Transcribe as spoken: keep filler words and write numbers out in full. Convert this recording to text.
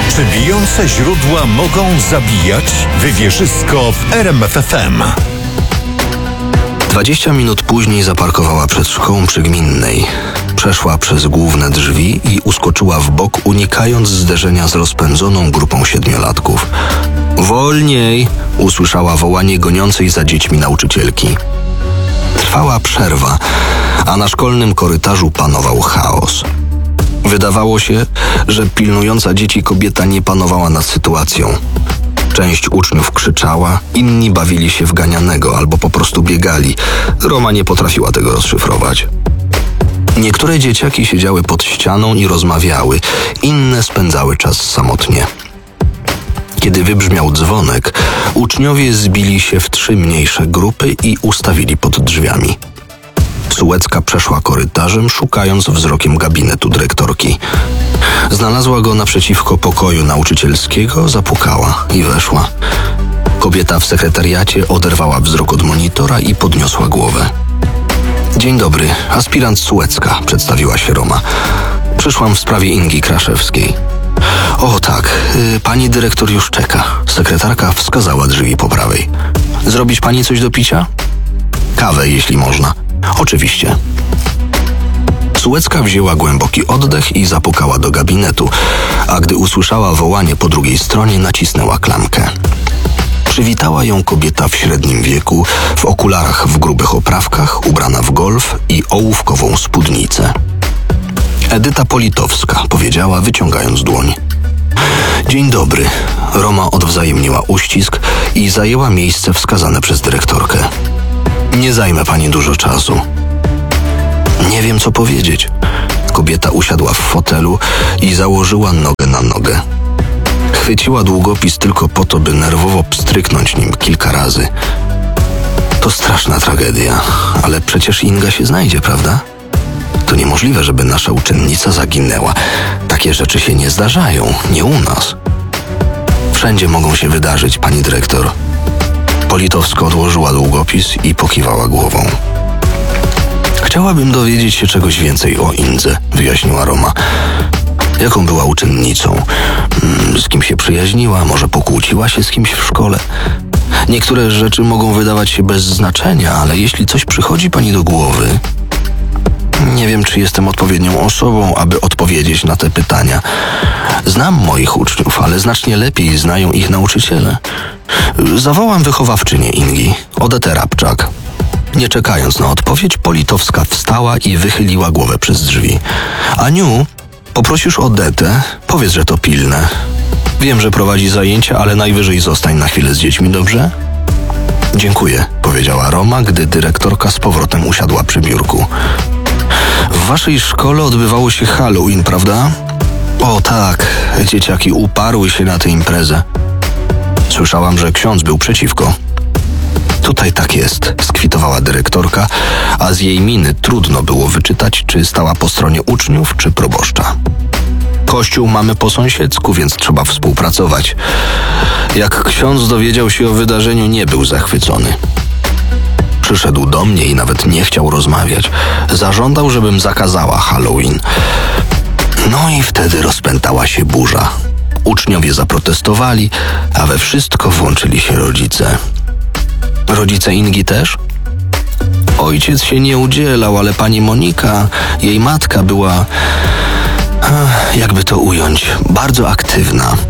Czy bijące źródła mogą zabijać? Wywierzysko w R M F F M. Dwadzieścia minut później zaparkowała przed szkołą przy Gminnej. Przeszła przez główne drzwi i uskoczyła w bok, unikając zderzenia z rozpędzoną grupą siedmiolatków. Wolniej! Usłyszała wołanie goniącej za dziećmi nauczycielki. Trwała przerwa, a na szkolnym korytarzu panował chaos. Wydawało się, że pilnująca dzieci kobieta nie panowała nad sytuacją. Część uczniów krzyczała, inni bawili się w ganianego albo po prostu biegali. Roma nie potrafiła tego rozszyfrować. Niektóre dzieciaki siedziały pod ścianą i rozmawiały, inne spędzały czas samotnie. Kiedy wybrzmiał dzwonek, uczniowie zbili się w trzy mniejsze grupy i ustawili pod drzwiami. Sułecka przeszła korytarzem, szukając wzrokiem gabinetu dyrektorki. Znalazła go naprzeciwko pokoju nauczycielskiego, zapukała i weszła. Kobieta w sekretariacie oderwała wzrok od monitora i podniosła głowę. Dzień dobry, aspirant Sułecka, przedstawiła się Roma. Przyszłam w sprawie Ingi Kraszewskiej. O tak, y, pani dyrektor już czeka. Sekretarka wskazała drzwi po prawej. Zrobić pani coś do picia? Kawę, jeśli można. Oczywiście. Sułecka wzięła głęboki oddech i zapukała do gabinetu, a gdy usłyszała wołanie po drugiej stronie, nacisnęła klamkę. Przywitała ją kobieta w średnim wieku, w okularach w grubych oprawkach, ubrana w golf i ołówkową spódnicę. Edyta Politowska, powiedziała, wyciągając dłoń. Dzień dobry. Roma odwzajemniła uścisk i zajęła miejsce wskazane przez dyrektorkę. Nie zajmę pani dużo czasu. Nie wiem, co powiedzieć. Kobieta usiadła w fotelu i założyła nogę na nogę. Chwyciła długopis tylko po to, by nerwowo pstryknąć nim kilka razy. To straszna tragedia, ale przecież Inga się znajdzie, prawda? To niemożliwe, żeby nasza uczennica zaginęła. Takie rzeczy się nie zdarzają, nie u nas. Wszędzie mogą się wydarzyć, pani dyrektor. Politowska odłożyła długopis i pokiwała głową. Chciałabym dowiedzieć się czegoś więcej o Indze, wyjaśniła Roma. Jaką była uczennicą? Z kim się przyjaźniła? Może pokłóciła się z kimś w szkole? Niektóre rzeczy mogą wydawać się bez znaczenia, ale jeśli coś przychodzi pani do głowy... Nie wiem, czy jestem odpowiednią osobą, aby odpowiedzieć na te pytania. Znam moich uczniów, ale znacznie lepiej znają ich nauczyciele. Zawołam wychowawczynię Ingi, Odetę Rabczak. Nie czekając na odpowiedź, Politowska wstała i wychyliła głowę przez drzwi. Aniu, poprosisz Odetę? Powiedz, że to pilne. Wiem, że prowadzi zajęcia, ale najwyżej zostań na chwilę z dziećmi, dobrze? Dziękuję, powiedziała Roma, gdy dyrektorka z powrotem usiadła przy biurku. W waszej szkole odbywało się Halloween, prawda? O tak, dzieciaki uparły się na tę imprezę. Słyszałam, że ksiądz był przeciwko. Tutaj tak jest, skwitowała dyrektorka, a z jej miny trudno było wyczytać, czy stała po stronie uczniów, czy proboszcza. Kościół mamy po sąsiedzku, więc trzeba współpracować. Jak ksiądz dowiedział się o wydarzeniu, nie był zachwycony. Przyszedł do mnie i nawet nie chciał rozmawiać. Zażądał, żebym zakazała Halloween. No i wtedy rozpętała się burza. Uczniowie zaprotestowali, a we wszystko włączyli się rodzice. Rodzice Ingi też? Ojciec się nie udzielał, ale pani Monika, jej matka, była, jakby to ująć, bardzo aktywna.